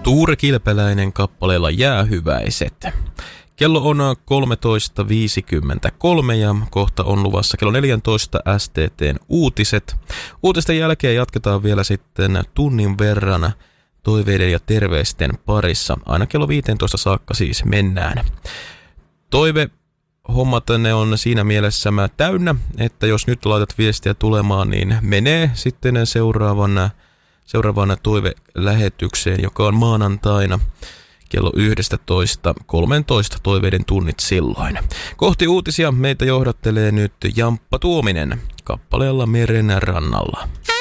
Tuure Kilpeläinen kappaleella Jäähyväiset. Kello on 13.53 ja kohta on luvassa kello 14 STT:n uutiset. Uutisten jälkeen jatketaan vielä sitten tunnin verran toiveiden ja terveisten parissa. Aina kello 15 saakka siis mennään. Hommat ne on siinä mielessä täynnä, että jos nyt laitat viestiä tulemaan, niin menee sitten seuraavan toivelähetykseen, joka on maanantaina kello 11.13 toiveiden tunnit silloin. Kohti uutisia meitä johdattelee nyt Jamppa Tuominen kappaleella Meren rannalla.